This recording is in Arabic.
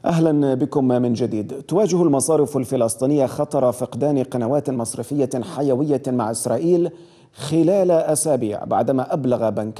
أهلا بكم من جديد. تواجه المصارف الفلسطينية خطر فقدان قنوات مصرفية حيوية مع إسرائيل خلال أسابيع بعدما أبلغ بنك